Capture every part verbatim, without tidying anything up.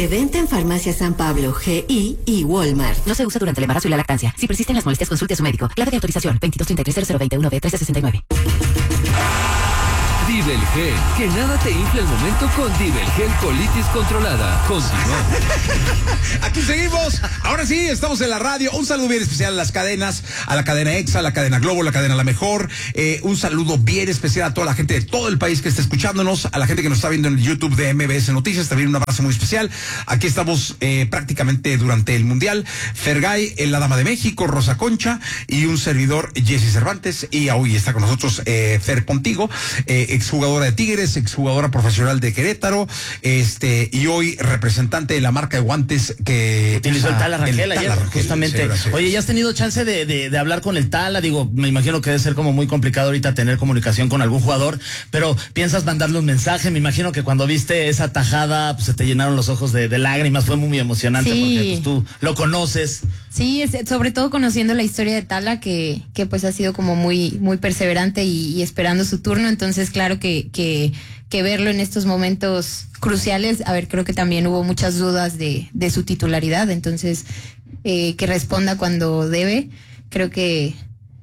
De venta en Farmacia San Pablo, G I y Walmart. No se usa durante el embarazo y la lactancia. Si persisten las molestias, consulte a su médico. Clave de autorización veintidós treinta y tres cero cero veintiuno B trece sesenta y nueve. Dibelgel, que nada te infle el momento con Dibelgel colitis controlada. Continuamos. Aquí seguimos. Ahora sí, estamos en la radio. Un saludo bien especial a las cadenas, a la cadena Exa, a la cadena Globo, la cadena La Mejor. Eh, un saludo bien especial a toda la gente de todo el país que está escuchándonos, a la gente que nos está viendo en el YouTube de M B S Noticias. También un abrazo muy especial. Aquí estamos eh, prácticamente durante el Mundial. Fergay, la Dama de México, Rosa Concha y un servidor, Jesse Cervantes. Y hoy está con nosotros eh, Fer Pontigo, eh, exjugadora de Tigres, exjugadora profesional de Querétaro, este, y hoy representante de la marca de guantes que utilizó el Tala Rangel ayer, Tala Rangel, justamente. Sí, Oye, ¿ya has tenido chance de, de, de hablar con el Tala? Digo, me imagino que debe ser como muy complicado ahorita tener comunicación con algún jugador, pero ¿piensas mandarle un mensaje? Me imagino que cuando viste esa tajada, pues se te llenaron los ojos de, de lágrimas, fue muy emocionante, sí, porque pues, tú lo conoces. Sí, es, sobre todo conociendo la historia de Tala, que, que pues ha sido como muy, muy perseverante y, y esperando su turno. Entonces, claro que, que, que verlo en estos momentos cruciales, a ver, creo que también hubo muchas dudas de, de su titularidad. Entonces, eh, que responda cuando debe, creo que,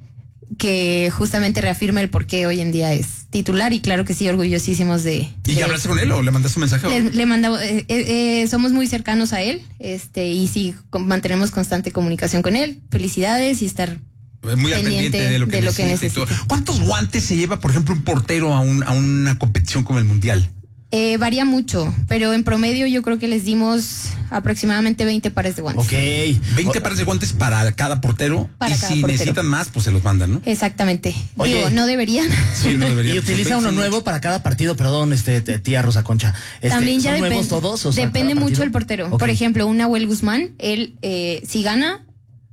que justamente reafirma el por qué hoy en día es titular, y claro que sí, orgullosísimos de... ¿Y ya hablaste con él o le mandaste un mensaje? Le, le mandamos, eh, eh, somos muy cercanos a él, este, y sí, con, mantenemos constante comunicación con él. Felicidades y estar muy al pendiente de lo que, de lo que necesita. ¿Cuántos guantes se lleva, por ejemplo, un portero a, un, a una competición como el Mundial? Eh, varía mucho, pero en promedio yo creo que les dimos aproximadamente veinte pares de guantes. Ok, veinte o, pares de guantes para cada portero, para y cada si portero. Necesitan más, pues se los mandan, ¿no? Exactamente. Oye, Digo, no deberían. Sí, no deberían. Y utiliza uno nuevo para cada partido, perdón, este tía Rosa Concha. Este, También ya ¿son depende, nuevos todos? O sea, depende mucho el portero. Okay. Por ejemplo, un Nahuel Guzmán, él eh, si gana,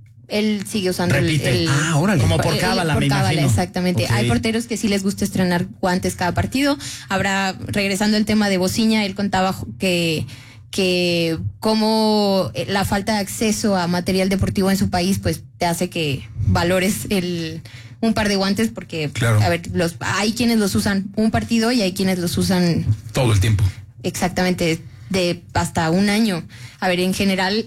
él sigue usando Repite. el, el ah, órale. Como por cábala, por me cábala, imagino. Exactamente. Okay. Hay porteros que sí les gusta estrenar guantes cada partido. Habrá, regresando al tema de Bociña, él contaba que que como la falta de acceso a material deportivo en su país, pues te hace que valores el un par de guantes, porque claro. a ver, los hay quienes los usan un partido y hay quienes los usan todo el tiempo. Exactamente, de hasta un año. A ver, en general,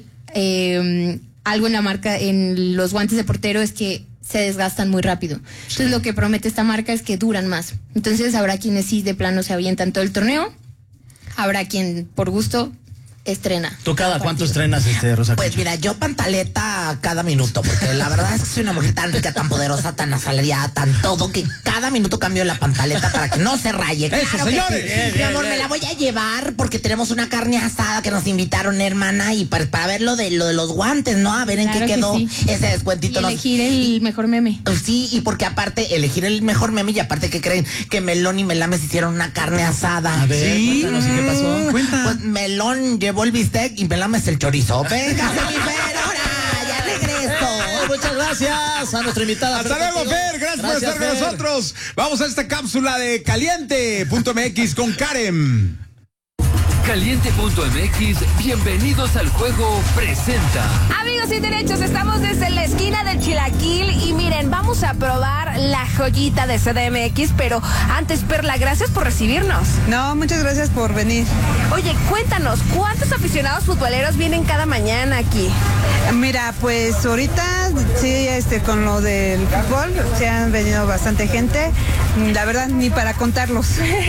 eh, algo en la marca, en los guantes de portero, es que se desgastan muy rápido. Entonces, sí, lo que promete esta marca es que duran más. Entonces, habrá quienes sí de plano se avientan todo el torneo, habrá quien por gusto estrena. ¿Tú cada cuánto estrenas, este, Rosa Concha? Pues mira, yo pantaleta cada minuto, porque la verdad es que soy una mujer tan rica, tan poderosa, tan asalariada, tan todo, que cada minuto cambio la pantaleta para que no se raye. ¡Eso, claro señores! Sí. Bien, Mi bien, amor, bien. me la voy a llevar porque tenemos una carne asada que nos invitaron, hermana, y para, para ver lo de, lo de los guantes, ¿no? A ver en Claro qué quedó sí. ese descuentito. Y elegir nos... el mejor meme. Sí, y porque aparte, elegir el mejor meme, y aparte que creen que Melón y Melames hicieron una carne asada. A ver, ¿Sí? cuéntanos, ¿y qué pasó? Cuenta. Pues Melón llevó el bistec y Melames el chorizo. Venga, mi Fer, ahora, ya regreso. Ay, muchas gracias a nuestra invitada. Hasta luego, Fer, gracias, gracias por estar Fer. con nosotros. Vamos a esta cápsula de caliente punto m x con Karen. Caliente punto m x, bienvenidos al juego, presenta. Amigos y derechos, estamos desde la esquina del Chilaquil y miren, vamos a probar la joyita de C D M X, pero antes, Perla, gracias por recibirnos. No, muchas gracias por venir. Oye, cuéntanos, ¿cuántos aficionados futboleros vienen cada mañana aquí? Mira, pues ahorita sí, este, con lo del fútbol, se han venido bastante gente, la verdad, ni para contarlos.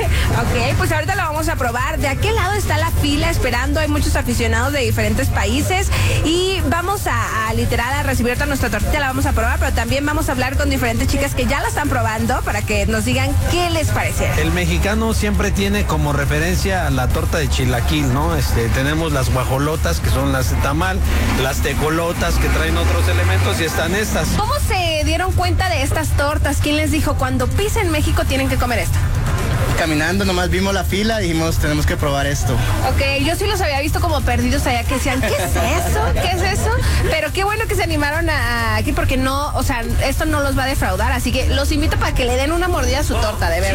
Ok, pues ahorita lo vamos a probar. ¿De aquel lado está la fila esperando? Hay muchos aficionados de diferentes países y vamos a, a literal a recibir toda nuestra tortilla, la vamos a probar, pero también vamos a hablar con diferentes chicas que ya la están probando para que nos digan qué les parece. El mexicano siempre tiene como referencia la torta de chilaquil, ¿no? Este, tenemos las guajolotas, que son las de tamal, las tecolotas, que traen otros elementos, y están estas. ¿Cómo se dieron cuenta de estas tortas? ¿Quién les dijo cuando pisen México tienen que comer esto? Caminando, nomás vimos la fila y dijimos, tenemos que probar esto. Ok, yo sí los había visto como perdidos allá, que decían, ¿qué es eso? ¿Qué es eso? Pero qué bueno que se animaron a, a aquí, porque no, o sea, esto no los va a defraudar, así que los invito para que le den una mordida a su torta, de verdad.